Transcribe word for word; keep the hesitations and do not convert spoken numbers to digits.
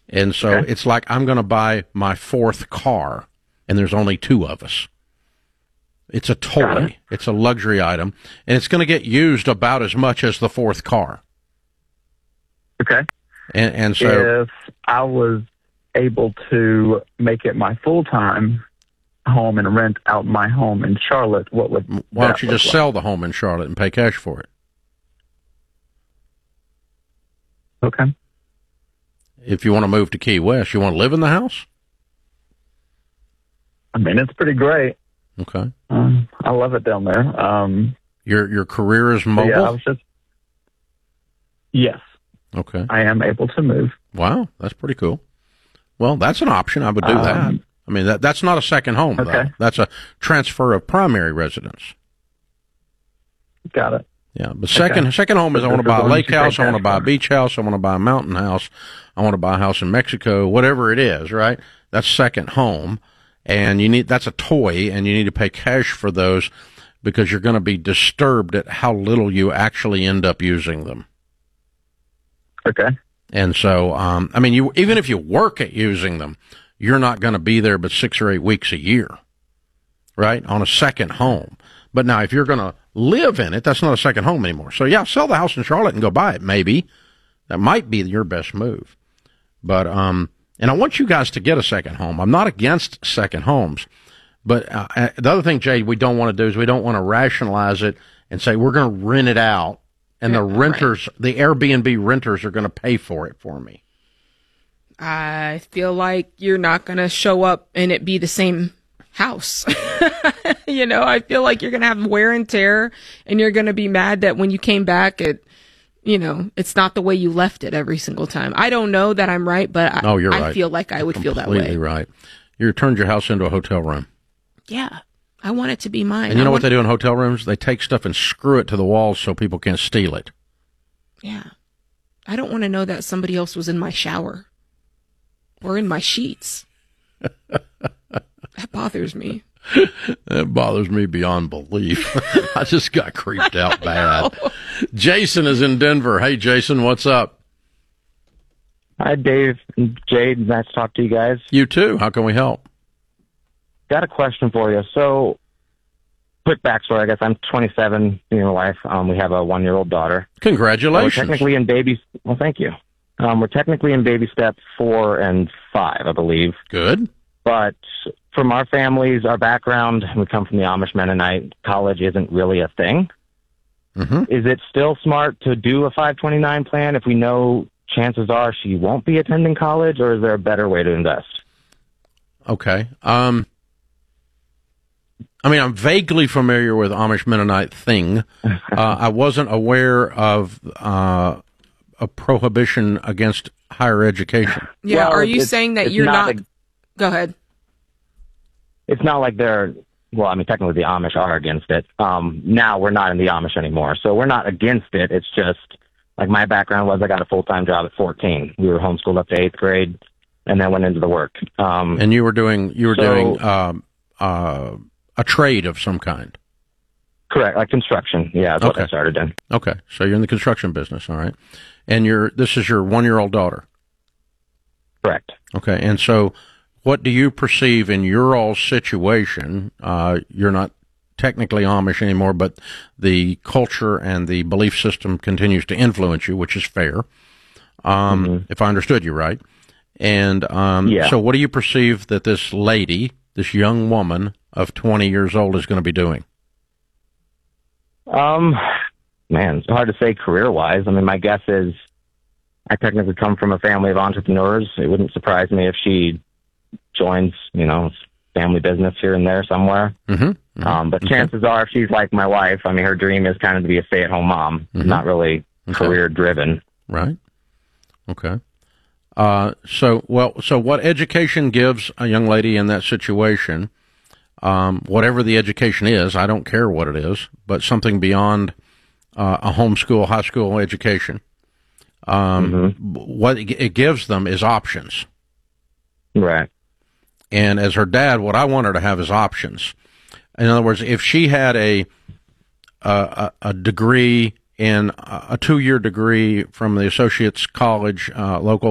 And so Okay. it's like I'm going to buy my fourth car, and there's only two of us. It's a Got toy. it. It's a luxury item, and it's going to get used about as much as the fourth car. Okay. And, and so, If I was able to make it my full-time home and rent out my home in Charlotte, what would why that don't you look just like? sell the home in Charlotte and pay cash for it? Okay. If you want to move to Key West, you want to live in the house? I mean, it's pretty great. Okay. Um, I love it down there. Um, Your your career is but mobile? yeah, I was just, yes, Okay. I am able to move. Wow, that's pretty cool. Well, that's an option. I would do Um, that. I mean, that that's not a second home, though. Okay. That's a transfer of primary residence. Got it. Yeah, but second Okay. second home is So I want to this is buy a the one lake you house, pay I want to cash buy a for. beach house, I want to buy a mountain house, I want to buy a house in Mexico, whatever it is, right? That's second home, and you need that's a toy, and you need to pay cash for those because you're going to be disturbed at how little you actually end up using them. Okay. And so, um, I mean, you even if you work at using them, you're not going to be there but six or eight weeks a year, right? On a second home. But now, if you're going to live in it, that's not a second home anymore. So, yeah, sell the house in Charlotte and go buy it, maybe. That might be your best move. But, um, and I want you guys to get a second home. I'm not against second homes. But uh, the other thing, Jade, we don't want to do is we don't want to rationalize it and say we're going to rent it out, and the Yeah, renters, the Airbnb renters are going to pay for it for me. I feel like you're not going to show up and it be the same house. You know, I feel like you're going to have wear and tear, and you're going to be mad that when you came back, it, you know, it's not the way you left it every single time. I don't know that I'm right, but I, No, you're I right. feel like I would feel that Completely way. right. You turned your house into a hotel room. Yeah. I want it to be mine. And you I know what want- they do in hotel rooms? They take stuff and screw it to the walls so people can't steal it. Yeah. I don't want to know that somebody else was in my shower or in my sheets. That bothers me. That bothers me beyond belief. I just got creeped out bad. Jason is in Denver. Hey, Jason, what's up? Hi, Dave and Jade. Nice to talk to you guys. You too. How can we help? Got a question for you. So, quick backstory. I guess I'm twenty-seven, me and my wife. Um, we have a one-year-old daughter. We're Congratulations. technically in baby. Well, thank you. Um, we're technically in baby step four and five, I believe. Good. But from our families, our background, we come from the Amish Mennonite. College isn't really a thing. Mm-hmm. Is it still smart to do a five twenty-nine plan if we know chances are she won't be attending college, or is there a better way to invest? Okay. Um, I mean, I'm vaguely familiar with Amish Mennonite thing. Uh, I wasn't aware of uh, a prohibition against higher education. Yeah. Well, Are you it's- saying that it's you're not not? a- Go ahead. It's not like they're, well, I mean, technically the Amish are against it. Um, now we're not in the Amish anymore, so we're not against it. It's just, like my background was I got a full-time job at fourteen. We were homeschooled up to eighth grade, and then went into the work. Um, And you were doing you were So- doing um, uh, a trade of some kind. correct, like construction. Yeah, that's what Okay. I started in. Okay, so you're in the construction business, all right? And you're this is your one year old daughter. Correct. Okay, and so what do you perceive in your all situation? Uh, you're not technically Amish anymore, but the culture and the belief system continues to influence you, which is fair, um, Mhm. if I understood you right. And um, Yeah. so what do you perceive that this lady, this young woman of twenty years old, is going to be doing? Um, man, it's hard to say career-wise. I mean, my guess is I technically come from a family of entrepreneurs. It wouldn't surprise me if she joins, you know, family business here and there somewhere. Mm-hmm. Mm-hmm. Um, but Okay. chances are, if she's like my wife, I mean, her dream is kind of to be a stay-at-home mom, Mhm. not really Okay. career-driven. Right. Okay. Uh, so, well, so what education gives a young lady in that situation, um, whatever the education is, I don't care what it is, but something beyond uh, a homeschool, high school education, um, Mm-hmm. what it it gives them is options. Right. And as her dad, what I want her to have is options. In other words, if she had a a, a degree in a two-year degree from the Associates College, uh, local